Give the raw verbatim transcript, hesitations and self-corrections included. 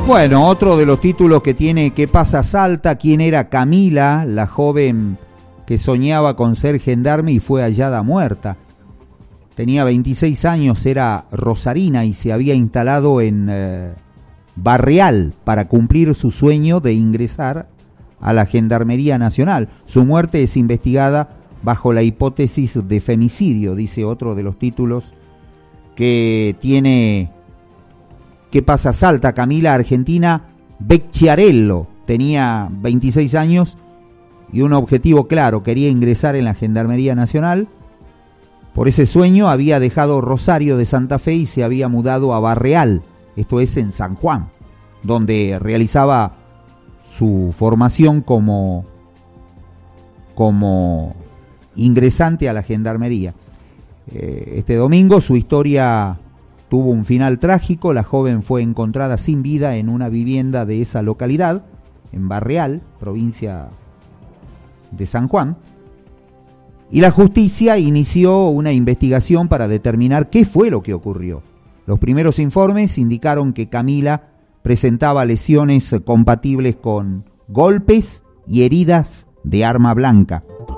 Bueno, otro de los títulos que tiene ¿Qué pasa Salta? ¿Quién era Camila, la joven que soñaba con ser gendarme y fue hallada muerta? Tenía veintiséis años, era rosarina y se había instalado en eh, Barreal para cumplir su sueño de ingresar a la Gendarmería Nacional. Su muerte es investigada bajo la hipótesis de femicidio, dice otro de los títulos que tiene ¿Qué pasa Salta? Camila Argentina Becciarello tenía veintiséis años y un objetivo claro, quería ingresar en la Gendarmería Nacional. Por ese sueño había dejado Rosario de Santa Fe y se había mudado a Barreal, esto es en San Juan, donde realizaba su formación como, como ingresante a la Gendarmería. Eh, este domingo su historia tuvo un final trágico. La joven fue encontrada sin vida en una vivienda de esa localidad, en Barreal, provincia de San Juan. Y la justicia inició una investigación para determinar qué fue lo que ocurrió. Los primeros informes indicaron que Camila presentaba lesiones compatibles con golpes y heridas de arma blanca.